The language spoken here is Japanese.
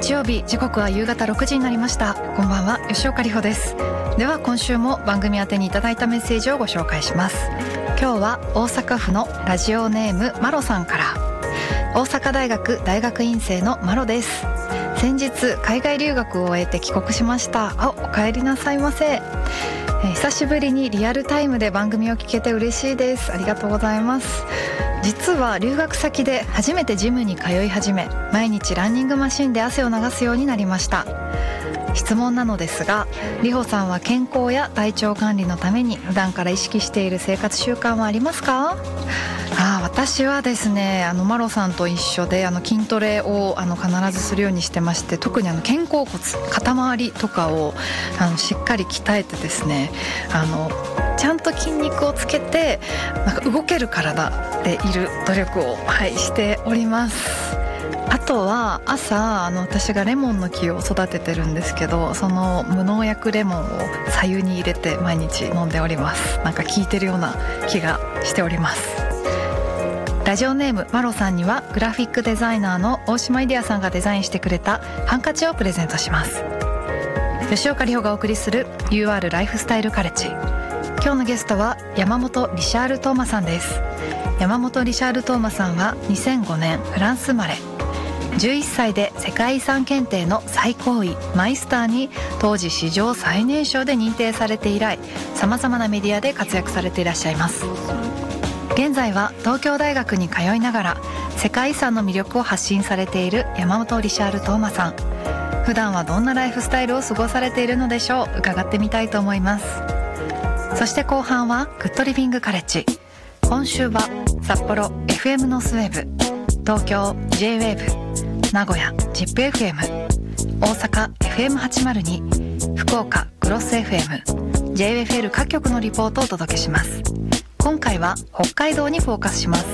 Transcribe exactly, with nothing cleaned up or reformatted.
日曜日、時刻は夕方ろくじになりました。こんばんは、吉岡里帆です。では今週も番組宛てにいただいたメッセージをご紹介します。今日は大阪府のラジオネームマロさんから。大阪大学大学院生のマロです。先日海外留学を終えて帰国しました。あ、お帰りなさいませ。えー、久しぶりにリアルタイムで番組を聞けて嬉しいです。ありがとうございます。実は留学先で初めてジムに通い始め、毎日ランニングマシンで汗を流すようになりました。質問なのですが、里帆さんは健康や体調管理のために普段から意識している生活習慣はありますか？ああ、私はですね、あのマロさんと一緒であの筋トレをあの必ずするようにしてまして、特にあの肩甲骨、肩周りとかをあのしっかり鍛えてですね、あのちゃんと筋肉をつけてなんか動ける体でいる努力を、はい、しております。あとは朝あの私がレモンの木を育ててるんですけど、その無農薬レモンを白湯に入れて毎日飲んでおります。なんか効いてるような気がしております。ラジオネームマロさんにはグラフィックデザイナーの大島イデアさんがデザインしてくれたハンカチをプレゼントします。吉岡里帆がお送りする ユーアール ライフスタイルカレッジ。今日のゲストは山本リシャール・トーマさんです。山本リシャール・トーマさんはにせんごねんフランス生まれ。じゅういっさいで世界遺産検定の最高位マイスターに当時史上最年少で認定されて以来、さまざまなメディアで活躍されていらっしゃいます。現在は東京大学に通いながら世界遺産の魅力を発信されている山本リシャール・トーマさん。普段はどんなライフスタイルを過ごされているのでしょう。伺ってみたいと思います。そして後半はグッドリビングカレッジ。今週は札幌 エフエム ノースウェーブ、東京 ジェイウェーブ、名古屋 ジップエフエム、 大阪 エフエムはちまるに、 福岡クロス エフエム、 ジェイエフエル 各局のリポートをお届けします。今回は北海道にフォーカスします。